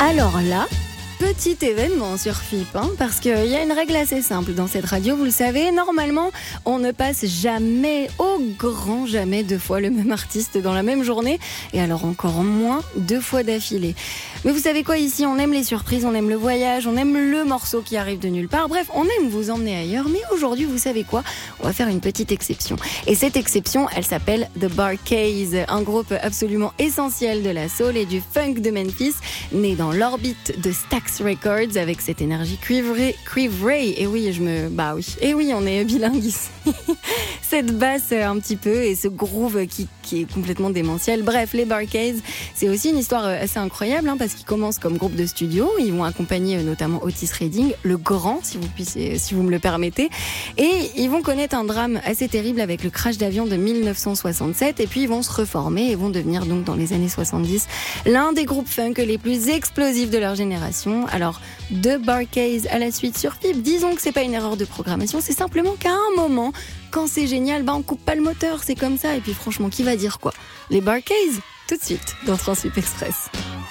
Alors là, petit événement sur FIP, parce qu'il y a une règle assez simple dans cette radio, vous le savez, normalement on ne passe jamais, au grand jamais, 2 fois le même artiste dans la même journée, et alors encore moins 2 fois d'affilée. Mais vous savez quoi, ici on aime les surprises, on aime le voyage, on aime le morceau qui arrive de nulle part, bref, on aime vous emmener ailleurs, mais aujourd'hui vous savez quoi, on va faire une petite exception. Et cette exception, elle s'appelle The Bar-Kays, un groupe absolument essentiel de la soul et du funk de Memphis, né dans l'orbite de Stax Records avec cette énergie cuivrée. Et oui, et oui, on est bilingue ici. Cette basse un petit peu et ce groove qui est complètement démentiel. Bref, les Bar-Kays, c'est aussi une histoire assez incroyable parce qu'ils commencent comme groupe de studio. Ils vont accompagner notamment Otis Redding, le grand, si vous me le permettez. Et ils vont connaître un drame assez terrible avec le crash d'avion de 1967. Et puis ils vont se reformer et vont devenir donc dans les années 70 l'un des groupes funk les plus explosifs de leur génération. Alors, The Bar-Kays à la suite sur FIP. Disons que c'est pas une erreur de programmation, c'est simplement qu'à un moment, quand c'est génial, on coupe pas le moteur, c'est comme ça. Et puis franchement, qui va dire quoi? Les Bar-Kays, tout de suite dans Transfip Express.